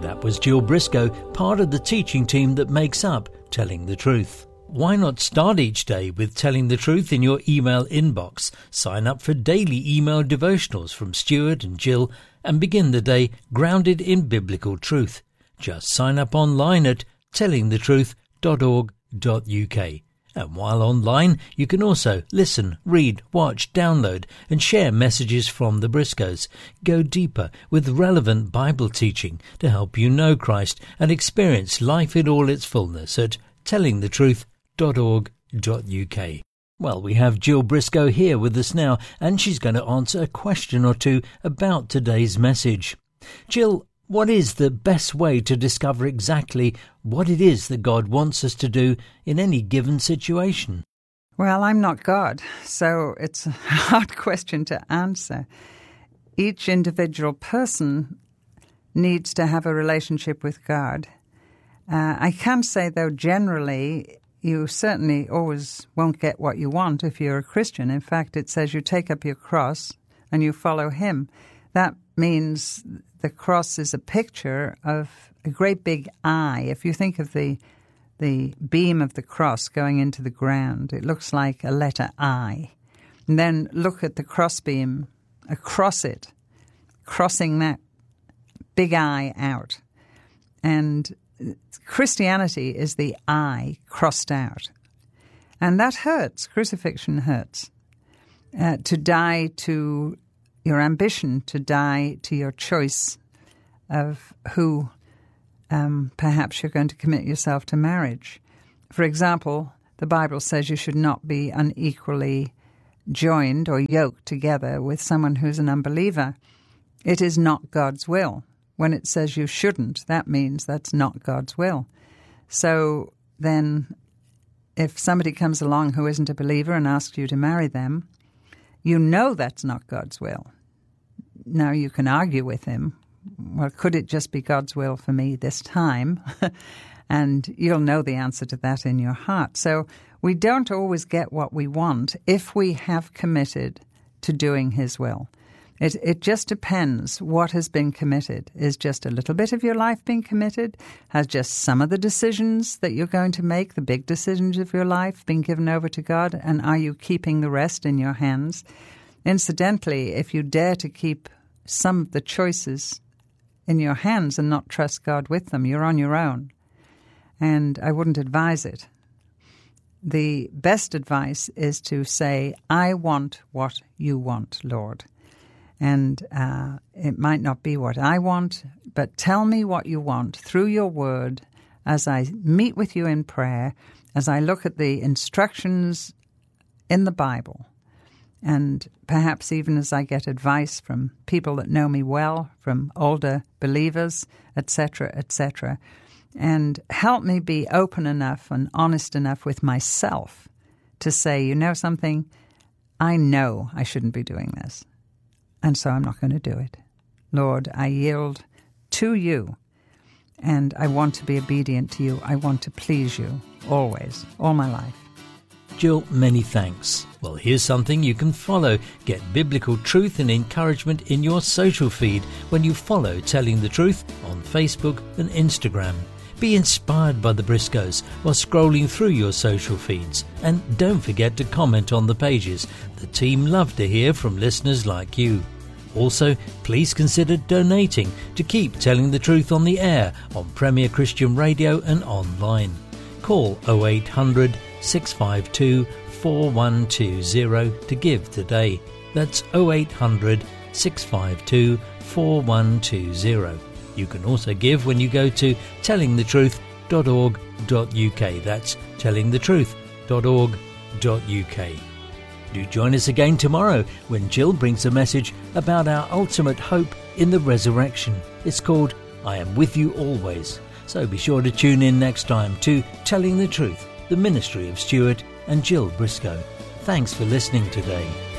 That was Jill Briscoe, part of the teaching team that makes up Telling the Truth. Why not start each day with Telling the Truth in your email inbox? Sign up for daily email devotionals from Stuart and Jill and begin the day grounded in biblical truth. Just sign up online at tellingthetruth.org.uk. And while online, you can also listen, read, watch, download and share messages from the Briscoes. Go deeper with relevant Bible teaching to help you know Christ and experience life in all its fullness at tellingthetruth.org.uk. Well, we have Jill Briscoe here with us now, and she's going to answer a question or two about today's message. Jill, what is the best way to discover exactly what it is that God wants us to do in any given situation? Well, I'm not God, so it's a hard question to answer. Each individual person needs to have a relationship with God. I can say, though, generally, you certainly always won't get what you want if you're a Christian. In fact, it says you take up your cross and you follow him. That means the cross is a picture of a great big eye. If you think of the beam of the cross going into the ground, it looks like a letter I. And then look at the crossbeam across it, crossing that big eye out. And Christianity is the I crossed out. And that hurts. Crucifixion hurts. To die to your ambition, to die to your choice of who perhaps you're going to commit yourself to marriage. For example, the Bible says you should not be unequally joined or yoked together with someone who's an unbeliever. It is not God's will. When it says you shouldn't, that means that's not God's will. So then if somebody comes along who isn't a believer and asks you to marry them, you know that's not God's will. Now you can argue with him, well, could it just be God's will for me this time? And you'll know the answer to that in your heart. So we don't always get what we want if we have committed to doing his will. It just depends what has been committed. Is just a little bit of your life being committed? Has just some of the decisions that you're going to make, the big decisions of your life, been given over to God? And are you keeping the rest in your hands? Incidentally, if you dare to keep some of the choices in your hands and not trust God with them, you're on your own. And I wouldn't advise it. The best advice is to say, I want what you want, Lord. And it might not be what I want, but tell me what you want through your word as I meet with you in prayer, as I look at the instructions in the Bible, and perhaps even as I get advice from people that know me well, from older believers, etc., etc., and help me be open enough and honest enough with myself to say, you know something, I know I shouldn't be doing this. And so I'm not going to do it. Lord, I yield to you, and I want to be obedient to you. I want to please you always, all my life. Jill, many thanks. Well, here's something you can follow. Get biblical truth and encouragement in your social feed when you follow Telling the Truth on Facebook and Instagram. Be inspired by the Briscoes while scrolling through your social feeds. And don't forget to comment on the pages. The team love to hear from listeners like you. Also, please consider donating to keep Telling the Truth on the air on Premier Christian Radio and online. Call 0800 652 4120 to give today. That's 0800 652 4120. You can also give when you go to tellingthetruth.org.uk. That's tellingthetruth.org.uk. Do join us again tomorrow when Jill brings a message about our ultimate hope in the resurrection. It's called I Am With You Always. So be sure to tune in next time to Telling the Truth, the ministry of Stuart and Jill Briscoe. Thanks for listening today.